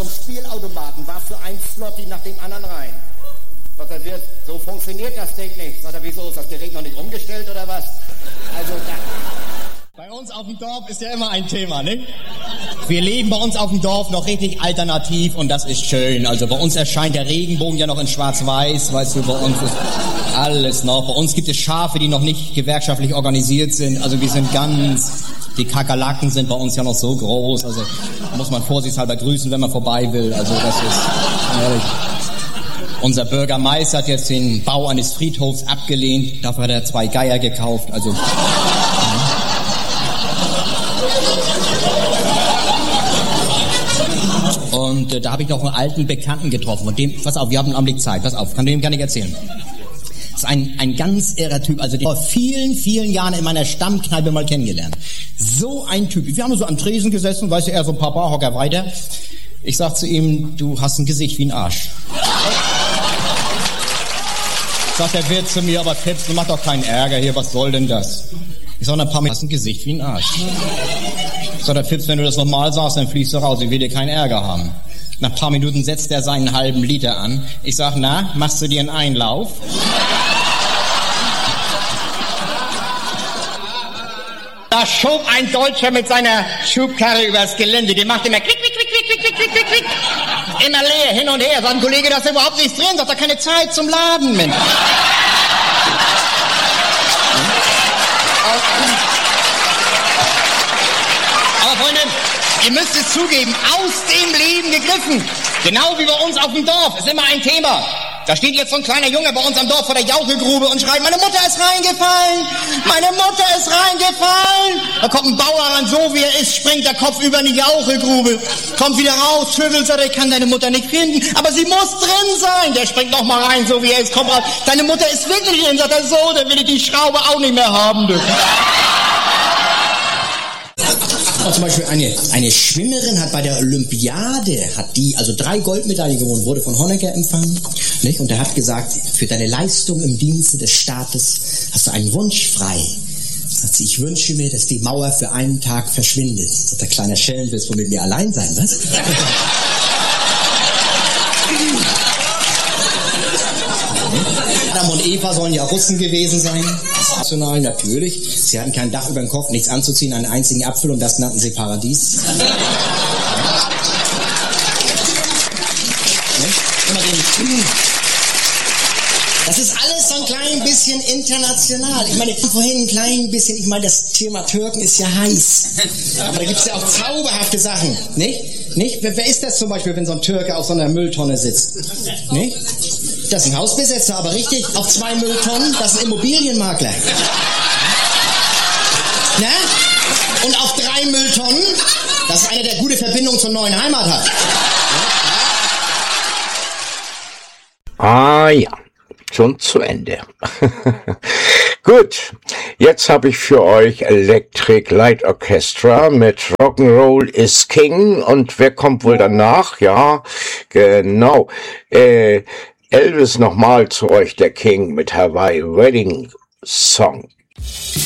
zum Spielautomaten, warf für einen Slotty nach dem anderen rein. Sagt er, Wirt, so funktioniert das Ding nicht. Sagt er, wieso, ist das Gerät noch nicht umgestellt oder was? Also da... Bei uns auf dem Dorf ist ja immer ein Thema, ne? Wir leben bei uns auf dem Dorf noch richtig alternativ und das ist schön. Also bei uns erscheint der Regenbogen ja noch in schwarz-weiß, weißt du, bei uns ist alles noch. Bei uns gibt es Schafe, die noch nicht gewerkschaftlich organisiert sind. Also wir sind die Kakerlaken sind bei uns ja noch so groß. Also muss man vorsichtshalber grüßen, wenn man vorbei will. Also das ist ehrlich. Unser Bürgermeister hat jetzt den Bau eines Friedhofs abgelehnt. Dafür hat er 2 Geier gekauft. Also... Und da habe ich noch einen alten Bekannten getroffen. Und dem, pass auf, wir haben einen Augenblick Zeit. Pass auf, dem kann ich erzählen. Das ist ein ganz irrer Typ. Also den vor vielen, vielen Jahren in meiner Stammkneipe mal kennengelernt. So ein Typ. Wir haben so am Tresen gesessen, weißt du, er so ein paar Barhocker weiter. Ich sag zu ihm, du hast ein Gesicht wie ein Arsch. Sagt der Wirt zu mir, aber Pips, du mach doch keinen Ärger hier, was soll denn das? Ich sag, ein paar Mal, du hast ein Gesicht wie ein Arsch. Sagt der Pips, wenn du das nochmal sagst, dann fliegst du raus, ich will dir keinen Ärger haben. Nach ein paar Minuten setzt er seinen halben Liter an. Ich sag, na, machst du dir einen Einlauf? Da schob ein Deutscher mit seiner Schubkarre übers Gelände. Die macht immer klick, klick, klick, klick, klick, klick, klick, klick. Immer leer, hin und her. Sagt ein Kollege, da ist überhaupt nichts drin. Sagt er, keine Zeit zum Laden, Mensch. Aber Freunde, ihr müsst es zugeben, aus dem Leben gegriffen. Genau wie bei uns auf dem Dorf, ist immer ein Thema. Da steht jetzt so ein kleiner Junge bei uns am Dorf vor der Jauchegrube und schreit, meine Mutter ist reingefallen, meine Mutter ist reingefallen. Da kommt ein Bauer ran, so wie er ist, springt der Kopf über die Jauchegrube, kommt wieder raus, schüttelt, sagt, ich kann deine Mutter nicht finden, aber sie muss drin sein. Der springt noch mal rein, so wie er ist, kommt raus, deine Mutter ist wirklich drin, sagt er, so, dann will ich die Schraube auch nicht mehr haben. Zum Beispiel eine Schwimmerin hat bei der Olympiade, also 3 Goldmedaillen gewonnen, wurde von Honecker empfangen, nicht? Und er hat gesagt, für deine Leistung im Dienste des Staates hast du einen Wunsch frei. Sagt sie, ich wünsche mir, dass die Mauer für einen Tag verschwindet. Sagt der kleine Schelm, willst du mit mir allein sein, was? Adam und Eva sollen ja Russen gewesen sein. National, natürlich. Sie hatten kein Dach über dem Kopf, nichts anzuziehen, einen einzigen Apfel und das nannten sie Paradies. Das ist alles so ein klein bisschen international. Ich meine, vorhin ein klein bisschen, das Thema Türken ist ja heiß. Aber da gibt es ja auch zauberhafte Sachen, nicht? Nicht? Wer ist das zum Beispiel, wenn so ein Türke auf so einer Mülltonne sitzt? Nicht? Das ist ein Hausbesetzer, aber richtig, auf 2 Mülltonnen, das ist ein Immobilienmakler. Na? Und auf 3 Mülltonnen, das ist einer, der gute Verbindung zur neuen Heimat hat. Ah ja, schon zu Ende. Gut, jetzt habe ich für euch Electric Light Orchestra mit Rock'n'Roll is King. Und wer kommt wohl danach? Ja, genau. Elvis nochmal zu euch, der King mit Hawaii Wedding Song.